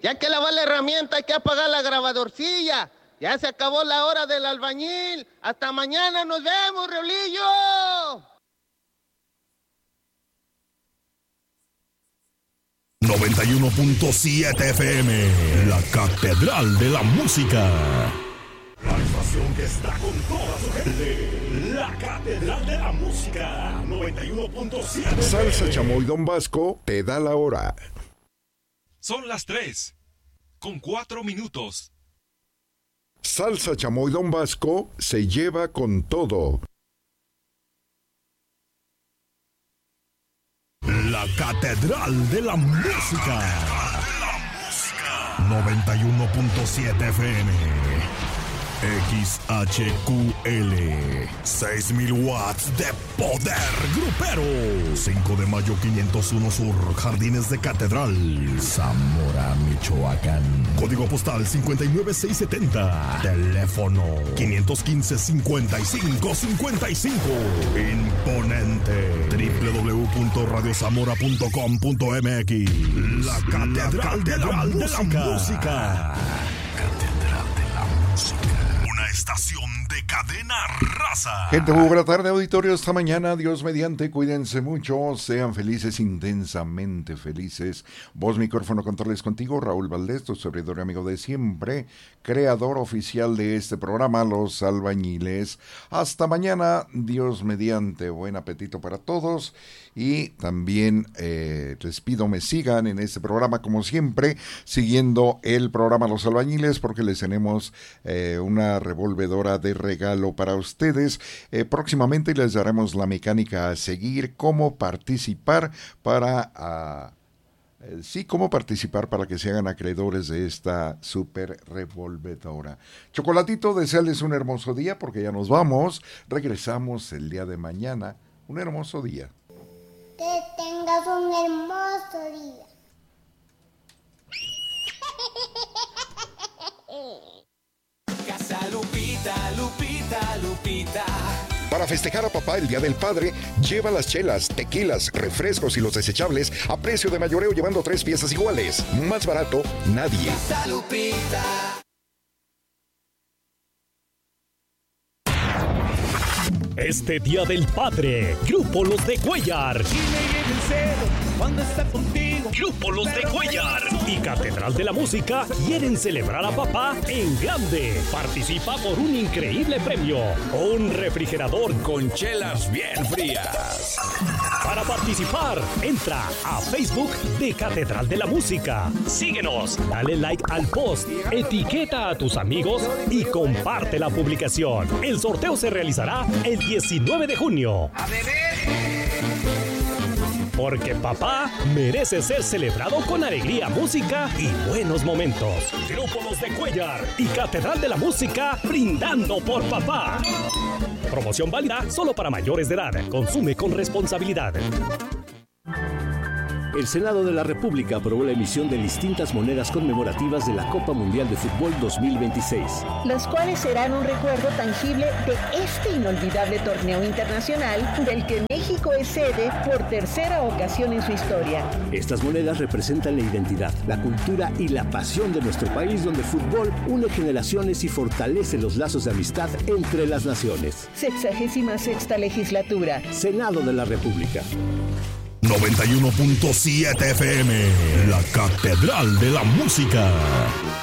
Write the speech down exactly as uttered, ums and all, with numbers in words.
Ya que lavar la herramienta, hay que apagar la grabadorcilla. Ya se acabó la hora del albañil. Hasta mañana, nos vemos, Reolillo. noventa y uno punto siete F M, la Catedral de la Música. La estación que está con toda su gente, la Catedral de la Música, noventa y uno punto siete. Salsa Chamoy Don Vasco te da la hora. Son las tres, con cuatro minutos. Salsa Chamoy Don Vasco se lleva con todo. La Catedral de la Música, noventa y uno punto siete F M. X H Q L, seis mil watts de poder grupero. cinco de mayo quinientos uno Sur, Jardines de Catedral, Zamora, Michoacán. Código postal cinco nueve seis siete cero. Teléfono quinientos quince, cincuenta y cinco cincuenta y cinco. Imponente. doble u doble u doble u punto radio zamora punto com punto m x. La Catedral, La Catedral de, la de la Música. Catedral de la Música. Una estación de cadena raza. Gente, muy buena tarde, auditorio. Esta mañana, Dios mediante, cuídense mucho, sean felices, intensamente felices. Voz, micrófono, controles contigo, Raúl Valdés, tu servidor y amigo de siempre, creador oficial de este programa, Los Albañiles. Hasta mañana, Dios mediante, buen apetito para todos. Y también eh, les pido me sigan en este programa, como siempre, siguiendo el programa Los Albañiles, porque les tenemos eh, una revolvedora de regalo para ustedes. Eh, próximamente les daremos la mecánica a seguir, cómo participar para... Uh, eh, sí, cómo participar para que se hagan acreedores de esta super revolvedora. Chocolatito, desearles un hermoso día, porque ya nos vamos. Regresamos el día de mañana. Un hermoso día. Que tengas un hermoso día. Casa Lupita, Lupita, Lupita. Para festejar a papá el Día del Padre, lleva las chelas, tequilas, refrescos y los desechables a precio de mayoreo, llevando tres piezas iguales. Más barato, nadie. Casa Lupita. Este Día del Padre, Grupo Los de Cuellar. Cuando está contigo. Grupo Los de Cuellar y Catedral de la Música quieren celebrar a papá en grande. Participa por un increíble premio, un refrigerador con chelas bien frías. Para participar, entra a Facebook de Catedral de la Música. Síguenos, dale like al post, etiqueta a tus amigos y comparte la publicación. El sorteo se realizará el diecinueve de junio. A beber. Porque papá merece ser celebrado con alegría, música y buenos momentos. Grupo Los de Cuellar y Catedral de la Música brindando por papá. Promoción válida solo para mayores de edad. Consume con responsabilidad. El Senado de la República aprobó la emisión de distintas monedas conmemorativas de la Copa Mundial de Fútbol dos mil veintiséis. Las cuales serán un recuerdo tangible de este inolvidable torneo internacional del que México es sede por tercera ocasión en su historia. Estas monedas representan la identidad, la cultura y la pasión de nuestro país, donde el fútbol une generaciones y fortalece los lazos de amistad entre las naciones. Sexagésima sexta legislatura. Senado de la República. noventa y uno punto siete F M, la Catedral de la Música.